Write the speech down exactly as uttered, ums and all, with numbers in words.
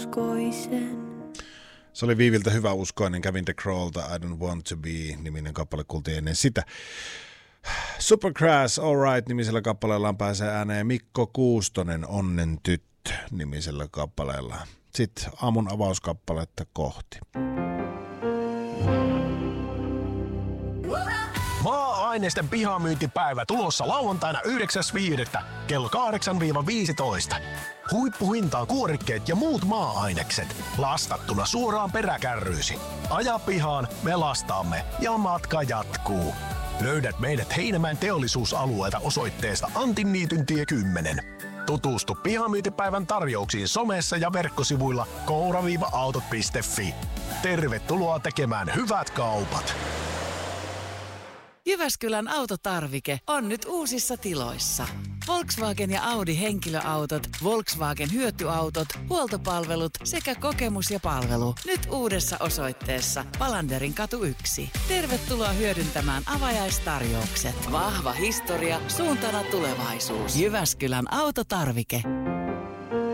uskoisen. Se oli Viiviltä hyvä uskoinen, Kevin DeCrawlta I Don't Want To Be -niminen kappale kuultiin ennen sitä. Supergrass All Right -nimisellä kappaleellaan pääsee ääneen Mikko Kuustonen Onnen tyttö -nimisellä kappaleella. Sitten aamun avauskappaletta kohti. Maa-ainesten pihamyyntipäivä tulossa lauantaina yhdeksäs viidettä kello kahdeksan viisitoista. Huippuhintaan kuorikkeet ja muut maa-ainekset lastattuna suoraan peräkärryysi. Aja pihaan, me lastaamme ja matka jatkuu. Löydät meidät Heinämäen teollisuusalueelta osoitteesta Antinniityntie kymmenen. Tutustu pihamyyntipäivän tarjouksiin somessa ja verkkosivuilla koura autot piste fi. Tervetuloa tekemään hyvät kaupat. Jyväskylän autotarvike on nyt uusissa tiloissa. Volkswagen ja Audi henkilöautot, Volkswagen hyötyautot, huoltopalvelut sekä kokemus ja palvelu. Nyt uudessa osoitteessa Palanderin katu yksi. Tervetuloa hyödyntämään avajaistarjoukset. Vahva historia, suuntana tulevaisuus. Jyväskylän autotarvike.